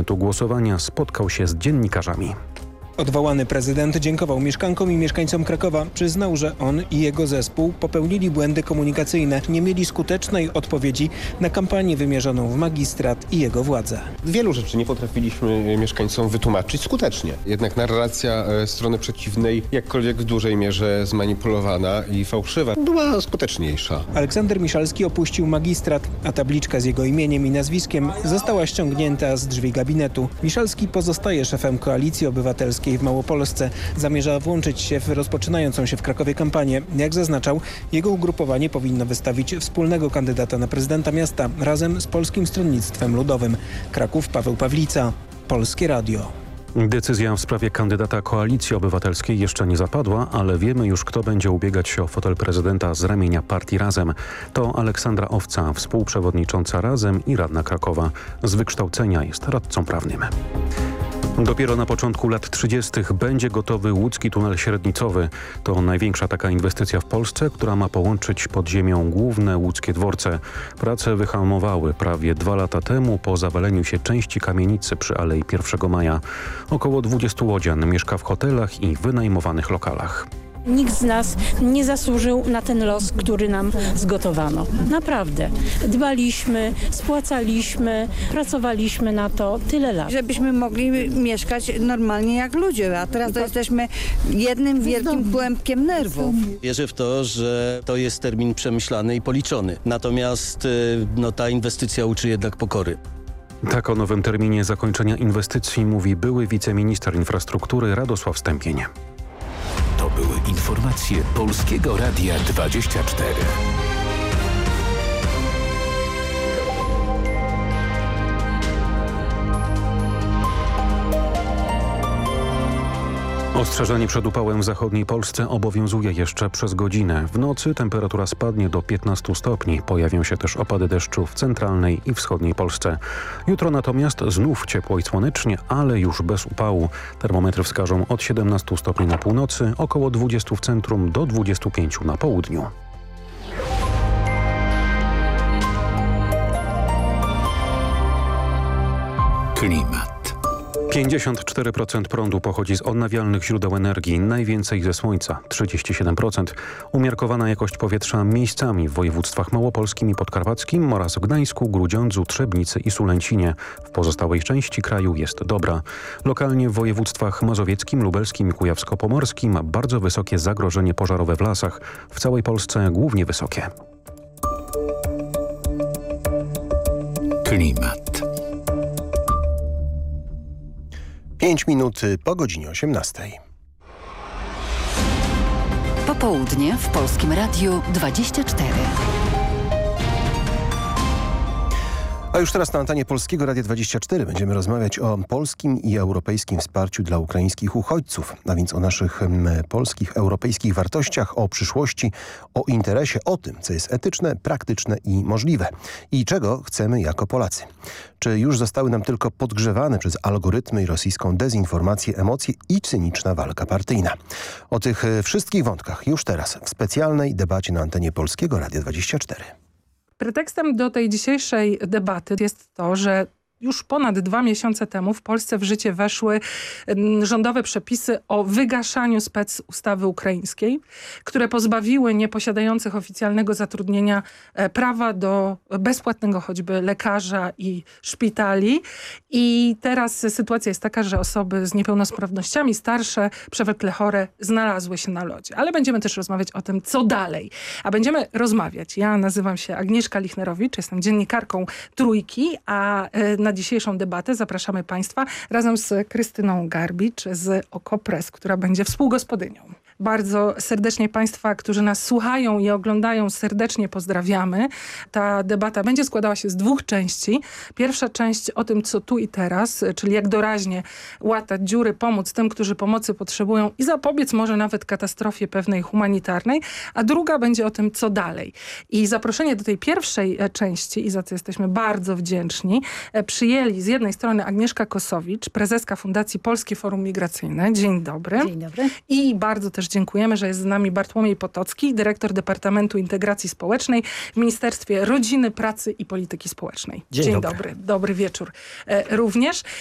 momentu głosowania spotkał się z dziennikarzami. Odwołany prezydent dziękował mieszkankom i mieszkańcom Krakowa. Przyznał, że on i jego zespół popełnili błędy komunikacyjne. Nie mieli skutecznej odpowiedzi na kampanię wymierzoną w magistrat i jego władze. Wielu rzeczy nie potrafiliśmy mieszkańcom wytłumaczyć skutecznie. Jednak narracja strony przeciwnej, jakkolwiek w dużej mierze zmanipulowana i fałszywa, była skuteczniejsza. Aleksander Miszalski opuścił magistrat, a tabliczka z jego imieniem i nazwiskiem została ściągnięta z drzwi gabinetu. Miszalski pozostaje szefem Koalicji Obywatelskiej w Małopolsce. Zamierza włączyć się w rozpoczynającą się w Krakowie kampanię. Jak zaznaczał, jego ugrupowanie powinno wystawić wspólnego kandydata na prezydenta miasta razem z Polskim Stronnictwem Ludowym. Kraków, Paweł Pawlica, Polskie Radio. Decyzja w sprawie kandydata Koalicji Obywatelskiej jeszcze nie zapadła, ale wiemy już, kto będzie ubiegać się o fotel prezydenta z ramienia partii Razem. To Aleksandra Owca, współprzewodnicząca Razem i radna Krakowa. Z wykształcenia jest radcą prawnym. Dopiero na początku lat 30. będzie gotowy łódzki tunel średnicowy. To największa taka inwestycja w Polsce, która ma połączyć pod ziemią główne łódzkie dworce. Prace wyhamowały prawie 2 lata temu po zawaleniu się części kamienicy przy Alei 1 Maja. Około 20 łodzian mieszka w hotelach i wynajmowanych lokalach. Nikt z nas nie zasłużył na ten los, który nam zgotowano. Naprawdę. Dbaliśmy, spłacaliśmy, pracowaliśmy na to tyle lat. Żebyśmy mogli mieszkać normalnie jak ludzie, a teraz to jesteśmy jednym wielkim kłębkiem nerwów. Wierzę w to, że to jest termin przemyślany i policzony. Natomiast ta inwestycja uczy jednak pokory. Tak o nowym terminie zakończenia inwestycji mówi były wiceminister infrastruktury Radosław Stępień. To były informacje Polskiego Radia 24. Ostrzeżenie przed upałem w zachodniej Polsce obowiązuje jeszcze przez godzinę. W nocy temperatura spadnie do 15 stopni. Pojawią się też opady deszczu w centralnej i wschodniej Polsce. Jutro natomiast znów ciepło i słonecznie, ale już bez upału. Termometry wskażą od 17 stopni na północy, około 20 w centrum do 25 na południu. Klimat. 54% prądu pochodzi z odnawialnych źródeł energii, najwięcej ze słońca, 37%. Umiarkowana jakość powietrza miejscami w województwach małopolskim i podkarpackim oraz w Gdańsku, Grudziądzu, Trzebnicy i Sulęcinie. W pozostałej części kraju jest dobra. Lokalnie w województwach mazowieckim, lubelskim i kujawsko-pomorskim bardzo wysokie zagrożenie pożarowe w lasach. W całej Polsce głównie wysokie. Klimat. 5 minut po godzinie 18. Popołudnie w Polskim Radiu 24. A już teraz na antenie Polskiego Radia 24 będziemy rozmawiać o polskim i europejskim wsparciu dla ukraińskich uchodźców, a więc o naszych polskich, europejskich wartościach, o przyszłości, o interesie, o tym, co jest etyczne, praktyczne i możliwe i czego chcemy jako Polacy. Czy już zostały nam tylko podgrzewane przez algorytmy i rosyjską dezinformację emocje i cyniczna walka partyjna? O tych wszystkich wątkach już teraz w specjalnej debacie na antenie Polskiego Radia 24. Pretekstem do tej dzisiejszej debaty jest to, że już ponad 2 miesiące temu w Polsce w życie weszły rządowe przepisy o wygaszaniu specustawy ukraińskiej, które pozbawiły nieposiadających oficjalnego zatrudnienia prawa do bezpłatnego choćby lekarza i szpitali. I teraz sytuacja jest taka, że osoby z niepełnosprawnościami, starsze, przewlekle chore, znalazły się na lodzie. Ale będziemy też rozmawiać o tym, co dalej. A będziemy rozmawiać. Ja nazywam się Agnieszka Lichnerowicz, jestem dziennikarką Trójki, a na dzisiejszą debatę zapraszamy Państwa razem z Krystyną Garbicz z OKO.press, która będzie współgospodynią. Bardzo serdecznie Państwa, którzy nas słuchają i oglądają, serdecznie pozdrawiamy. Ta debata będzie składała się z 2 części. Pierwsza część o tym, co tu i teraz, czyli jak doraźnie łatać dziury, pomóc tym, którzy pomocy potrzebują i zapobiec może nawet katastrofie pewnej humanitarnej, a druga będzie o tym, co dalej. I zaproszenie do tej pierwszej części, i za co jesteśmy bardzo wdzięczni, przyjęli z jednej strony Agnieszka Kosowicz, prezeska Fundacji Polskie Forum Migracyjne. Dzień dobry. Dzień dobry. I bardzo też dziękujemy, że jest z nami Bartłomiej Potocki, dyrektor Departamentu Integracji Społecznej w Ministerstwie Rodziny, Pracy i Polityki Społecznej. Dzień dobry. Dobry wieczór również.